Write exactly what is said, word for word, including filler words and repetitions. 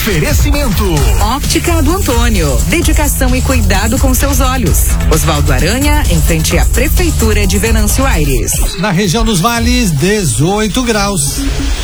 Oferecimento. Óptica do Antônio. Dedicação e cuidado com seus olhos. Osvaldo Aranha, em frente à Prefeitura de Venâncio Aires. Na região dos Vales, dezoito graus.